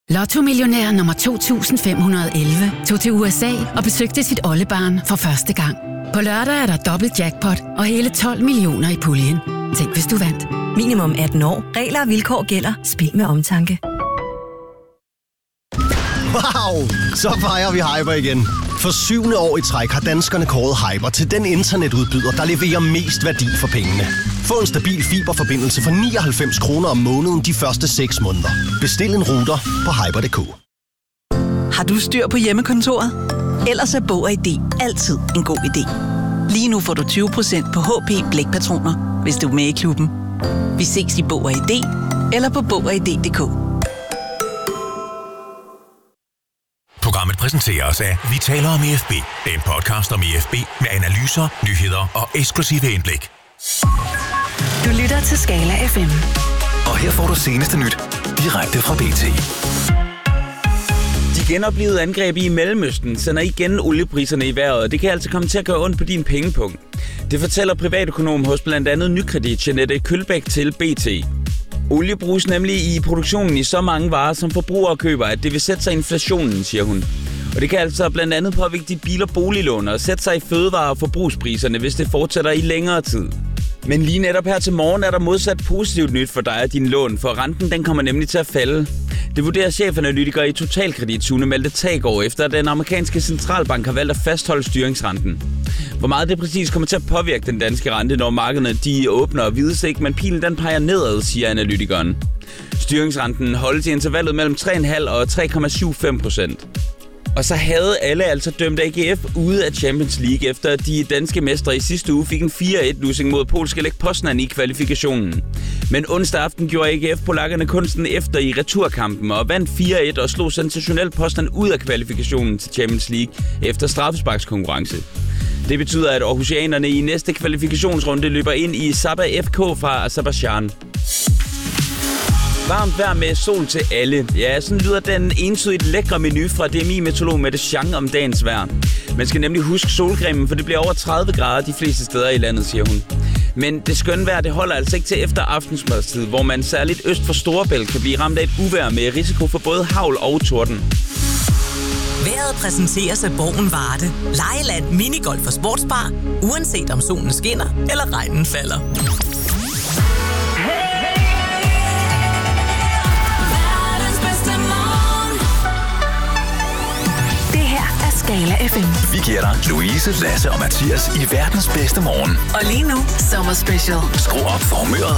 Lotto-millionær nummer 2511 tog til USA og besøgte sit oldebarn for første gang. På lørdag er der dobbelt jackpot og hele 12 millioner i puljen. Tænk, hvis du vandt. Minimum 18 år. Regler og vilkår gælder. Spil med omtanke. Wow! Så fejrer vi Hyper igen. For 7. år i træk har danskerne kåret Hyper til den internetudbyder, der leverer mest værdi for pengene. Få en stabil fiberforbindelse for 99 kroner om måneden de første 6 måneder. Bestil en router på hyper.dk. Har du styr på hjemmekontoret? Ellers er Bog & ID altid en god idé. Lige nu får du 20% på HP blækpatroner, hvis du er med i klubben. Vi ses i Bog & ID eller på bogid.dk. Programmet præsenteres af Vi taler om IFB. En podcast om IFB med analyser, nyheder og eksklusive indblik. Du lytter til Skala FM. Og her får du seneste nyt direkte fra BT. De genoplevede angreb i Mellemøsten sender igen oliepriserne i vejret, og det kan altså komme til at gøre ondt på din pengepunkt. Det fortæller privatøkonom hos blandt andet Nykredit Jeanette Kølbæk til BT. Olie bruges nemlig i produktionen i så mange varer, som forbrugere køber, at det vil sætte sig i inflationen, siger hun. Og det kan altså blandt andet påvirke dit bil- og boliglån og sætte sig i fødevare- og forbrugspriserne, hvis det fortsætter i længere tid. Men lige netop her til morgen er der modsat positivt nyt for dig og din lån, for renten den kommer nemlig til at falde. Det vurderer chefanalytiker i Totalkredit Sune Malte Taggaard, efter at den amerikanske centralbank har valgt at fastholde styringsrenten. Hvor meget det præcis kommer til at påvirke den danske rente, når markederne de åbner og vides ikke, men pilen den peger nedad, siger analytikeren. Styringsrenten holdes i intervallet mellem 3,5 og 3,75%. Og så havde alle altså dømt AGF ude af Champions League, efter de danske mestre i sidste uge fik en 4-1-losing mod polske Lech Poznan i kvalifikationen. Men onsdag aften gjorde AGF polakkerne kunsten efter i returkampen og vandt 4-1 og slog sensationelt Poznan ud af kvalifikationen til Champions League efter straffesparkskonkurrence. Det betyder, at aarhusianerne i næste kvalifikationsrunde løber ind i Sabah FK fra Aserbajdsjan. Varmt vejr med sol til alle. Ja, sådan lyder den entydigt lækre menu fra DMI-meteorolog Mette Chang om dagens vejr. Man skal nemlig huske solcremen, for det bliver over 30 grader de fleste steder i landet, siger hun. Men det skønne vejr, det holder altså ikke til efter aftensmadstid, hvor man særligt øst for Storebælt kan blive ramt af et uvejr med risiko for både hagl og torden. Vejret præsenteres af Borgen Varde. Lejeland, minigolf og sportsbar. Uanset om solen skinner eller regnen falder. Skala FM. Vi giver dig Louise, Lasse og Mathias i verdens bedste morgen. Og lige nu, Sommer Special. Skru op for humøret